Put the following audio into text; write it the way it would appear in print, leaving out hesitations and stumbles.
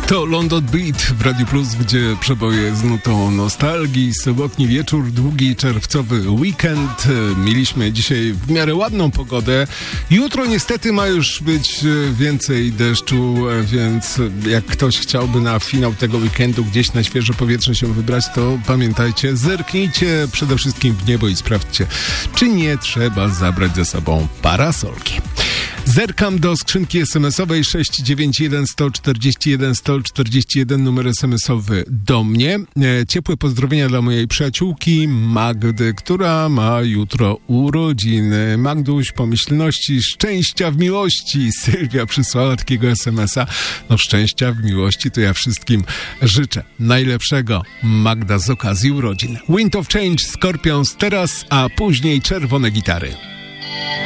To London Beat w Radio Plus, gdzie przeboje z nutą nostalgii. Sobotni wieczór, długi czerwcowy weekend. Mieliśmy dzisiaj w miarę ładną pogodę. Jutro niestety ma już być więcej deszczu, więc jak ktoś chciałby na finał tego weekendu gdzieś na świeże powietrze się wybrać, to pamiętajcie, zerknijcie przede wszystkim w niebo i sprawdźcie, czy nie trzeba zabrać ze sobą parasolki. Zerkam do skrzynki SMS-owej 691 141 141, numer SMS-owy do mnie. Ciepłe pozdrowienia dla mojej przyjaciółki Magdy, która ma jutro urodziny. Magduś, pomyślności, szczęścia w miłości. Sylwia przysłała takiego SMS-a. No szczęścia w miłości to ja wszystkim życzę najlepszego. Magda z okazji urodzin. Wind of Change, Scorpions teraz, a później Czerwone Gitary.